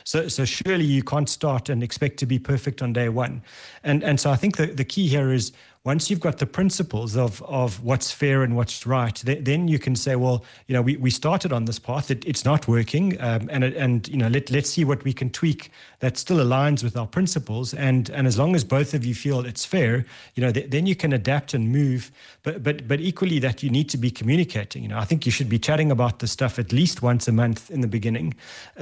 So surely you can't start and expect to be perfect on day one. And so I think the key here is, once you've got the principles of what's fair and what's right, then you can say, well, we started on this path. It's not working, let's see what we can tweak that still aligns with our principles. And as long as both of you feel it's fair, then you can adapt and move. But equally, that you need to be communicating. I think you should be chatting about this stuff at least once a month in the beginning,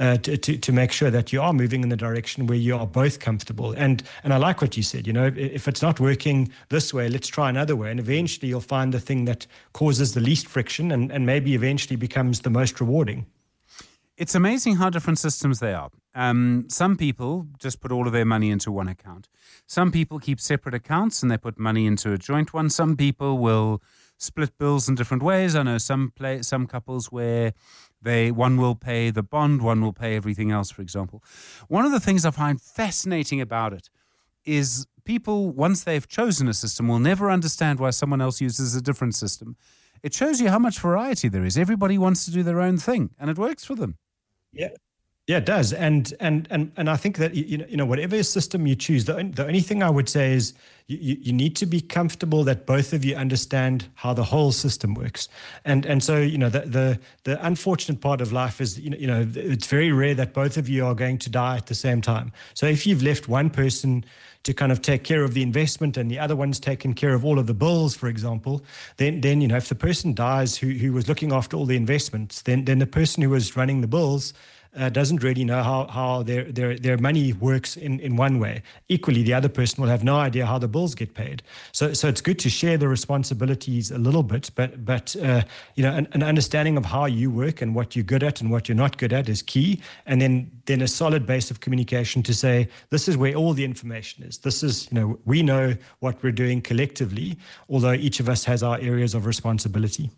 to make sure that you are moving in the direction where you are both comfortable. And I like what you said. If it's not working this way, let's try another way. And eventually you'll find the thing that causes the least friction and maybe eventually becomes the most rewarding. It's amazing how different systems they are. Some people just put all of their money into one account. Some people keep separate accounts and they put money into a joint one. Some people will split bills in different ways. I know some couples where one will pay the bond, one will pay everything else, for example. One of the things I find fascinating about it is people, once they've chosen a system, will never understand why someone else uses a different system. It shows you how much variety there is. Everybody wants to do their own thing, and it works for them. Yeah, it does. And I think that, whatever system you choose, the only thing I would say is you need to be comfortable that both of you understand how the whole system works. And so, the unfortunate part of life is, it's very rare that both of you are going to die at the same time. So if you've left one person to kind of take care of the investment and the other one's taken care of all of the bills, for example, then if the person dies who was looking after all the investments, then the person who was running the bills doesn't really know how their money works in one way. Equally, the other person will have no idea how the bills get paid. So it's good to share the responsibilities a little bit, but an understanding of how you work and what you're good at and what you're not good at is key. And then a solid base of communication to say, this is where all the information is. This is, we know what we're doing collectively, although each of us has our areas of responsibility.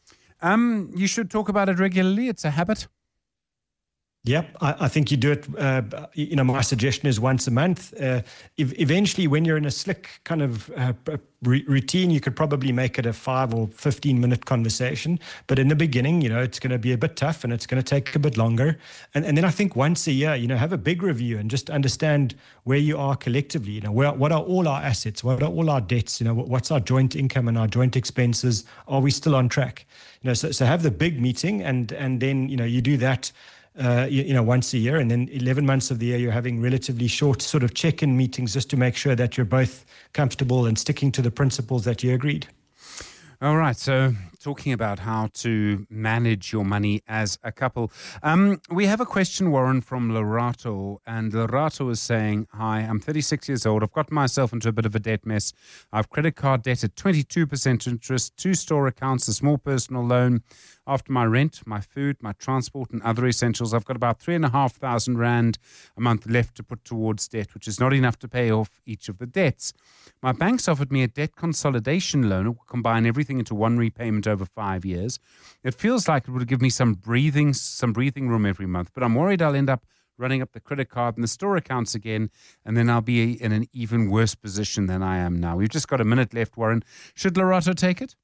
You should talk about it regularly. It's a habit. Yep, I think you do it, my suggestion is once a month. Eventually, when you're in a slick kind of routine, you could probably make it a 5 or 15-minute conversation. But in the beginning, it's going to be a bit tough and it's going to take a bit longer. And then I think once a year, have a big review and just understand where you are collectively. What are all our assets? What are all our debts? What's our joint income and our joint expenses? Are we still on track? So have the big meeting and then, you do that once a year, and then 11 months of the year you're having relatively short sort of check-in meetings just to make sure that you're both comfortable and sticking to the principles that you agreed. All right, so talking about how to manage your money as a couple. We have a question, Warren, from Lorato, and Lorato is saying, hi, I'm 36 years old. I've gotten myself into a bit of a debt mess. I have credit card debt at 22% interest, 2 store accounts, a small personal loan. After my rent, my food, my transport and other essentials, I've got about 3,500 Rand a month left to put towards debt, which is not enough to pay off each of the debts. My bank's offered me a debt consolidation loan. It will combine everything into one repayment over 5 years. It feels like it would give me some breathing room every month, but I'm worried I'll end up running up the credit card and the store accounts again, and then I'll be in an even worse position than I am now. We've just got a minute left, Warren. Should Lorato take it?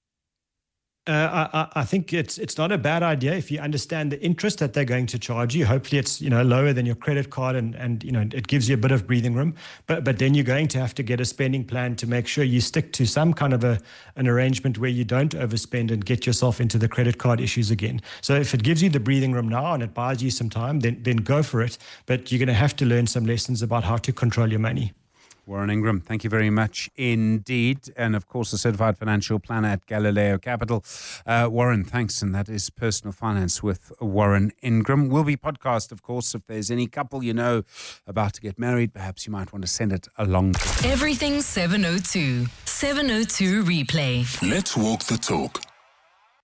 I think it's not a bad idea if you understand the interest that they're going to charge you. Hopefully it's lower than your credit card and it gives you a bit of breathing room. But then you're going to have to get a spending plan to make sure you stick to some kind of an arrangement where you don't overspend and get yourself into the credit card issues again. So if it gives you the breathing room now and it buys you some time, then go for it. But you're going to have to learn some lessons about how to control your money. Warren Ingram, thank you very much indeed. And of course, a certified financial planner at Galileo Capital. Warren, thanks. And that is Personal Finance with Warren Ingram. Will be podcast, of course. If there's any couple about to get married, perhaps you might want to send it along. Everything 702. 702 replay. Let's walk the talk.